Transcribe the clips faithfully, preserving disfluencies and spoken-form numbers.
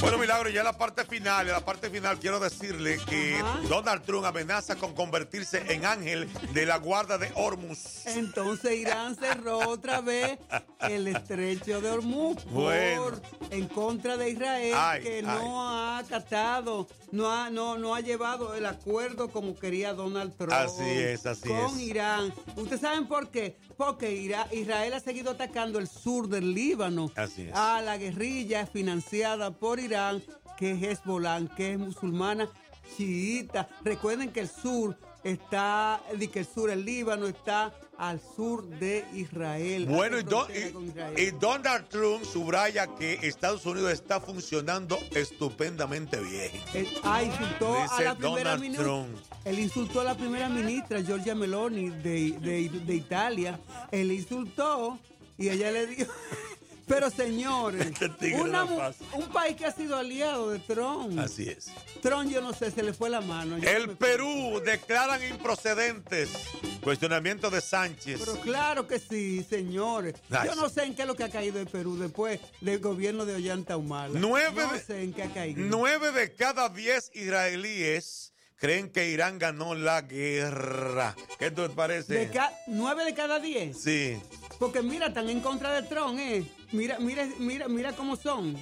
Bueno, Milagro, ya en la parte final, en la parte final quiero decirle que Ajá. Donald Trump amenaza con convertirse en ángel de la guarda de Hormuz. Entonces Irán cerró otra vez el estrecho de Hormuz por, Bueno. en contra de Israel, Ay, que ay. no ha acatado, no ha, no, no ha llevado el acuerdo como quería Donald Trump. Así es, así con es. Irán. ¿Ustedes saben por qué? Porque Ira- Israel ha seguido atacando el sur del Líbano. Así es. A la guerrilla financiada por Irán, que es Hezbollah, que es musulmana chiita. Recuerden que el sur está, de que el sur, el Líbano, está al sur de Israel. Bueno, y, hace Don- frontera con Israel. y, y Donald Trump subraya que Estados Unidos está funcionando estupendamente bien. Él, ah, insultó a Dice la primera Donald ministra. Trump. Él insultó a la primera ministra, Giorgia Meloni, de, de, de Italia. Él insultó y ella le dijo. Pero señores, Este tigre una no mu- pasa. un país que ha sido aliado de Trump. Así es. Trump, yo no sé, se le fue la mano. Yo no El me- Perú declaran improcedentes cuestionamiento de Sánchez. Pero claro que sí, señores. Ay, Yo no sí. sé en qué es lo que ha caído el Perú después del gobierno de Ollanta Humala. Nueve no de- sé en qué ha caído. Nueve de cada diez israelíes creen que Irán ganó la guerra. ¿Qué te parece? De ca- nueve de cada diez. Sí. Porque mira, están en contra de Trump, ¿eh? Mira, mira, mira, mira cómo son.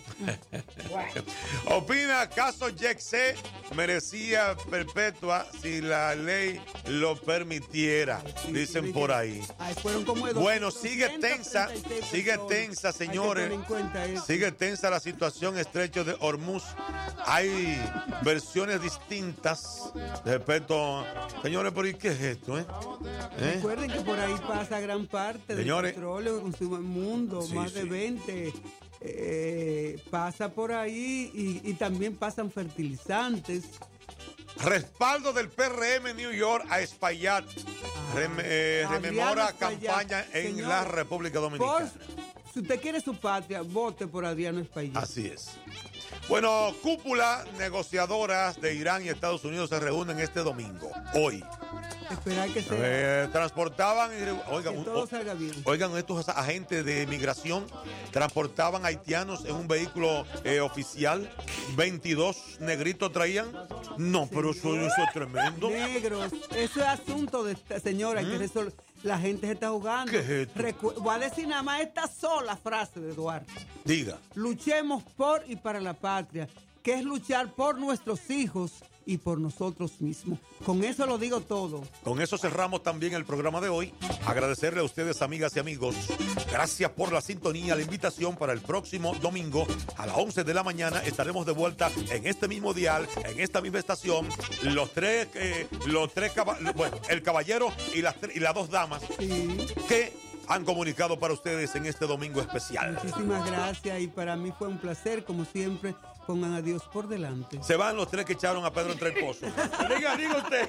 Opina, caso Yexé merecía perpetua si la ley lo permitiera, Sí, dicen sí, por que- ahí. Ay, fueron como de Bueno, doscientos sigue tensa, treinta y seis sigue personas. tensa, Hay que señores. tener en cuenta eso. Sigue tensa la situación estrecho de Hormuz. Hay versiones distintas respecto. Señores, pero ¿y qué es esto, eh? ¿Eh? Recuerden que por ahí pasa gran parte Señores. del petróleo que consume el mundo, Sí, más de sí. veinte. eh, pasa por ahí y, y también pasan fertilizantes. Respaldo del P R M New York a Espaillat. Rem- eh, Adriano rememora Espaillat. campaña en Señor, la República Por, Dominicana. si usted quiere su patria, vote por Adriano Espaillat. Así es. Bueno, cúpula negociadoras de Irán y Estados Unidos se reúnen este domingo, hoy. Esperar que sea. Eh, transportaban, y- oigan, Que un- todo o- salga bien. oigan, estos agentes de migración transportaban haitianos en un vehículo eh, oficial. veintidós negritos traían. No, pero eso, eso es tremendo. Negros, eso es asunto de esta señora, hay que resolver. La gente se está jugando. ¿Qué es esto? Recu- Voy a decir nada más esta sola frase de Duarte. Diga. Luchemos por y para la patria, que es luchar por nuestros hijos y por nosotros mismos. Con eso lo digo todo. Con eso cerramos también el programa de hoy. Agradecerle a ustedes, amigas y amigos. Gracias por la sintonía, la invitación para el próximo domingo a las once de la mañana. Estaremos de vuelta en este mismo dial, en esta misma estación. Los tres, eh, los tres caba- bueno, el caballero y las, tre- y las dos damas Sí. que han comunicado para ustedes en este domingo especial. Muchísimas gracias y para mí fue un placer, como siempre, pongan a Dios por delante. Se van los tres que echaron a Pedro entre el pozo. Diga, diga usted.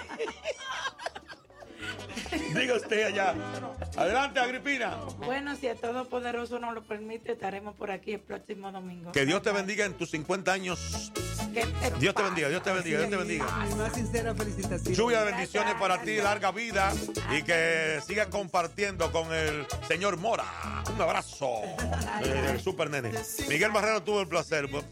Diga usted allá. Adelante, Agripina. Bueno, si el Todopoderoso nos lo permite, estaremos por aquí el próximo domingo. Que Dios te bendiga en tus cincuenta años. ¿Qué te Dios te pasa? bendiga, Dios te bendiga, Dios te bendiga. Mi más sincera felicitación. Lluvia de bendiciones para ti, larga vida y que sigas compartiendo con el señor Mora. Un abrazo. Eh, El super nene. Miguel Barrero tuvo el placer.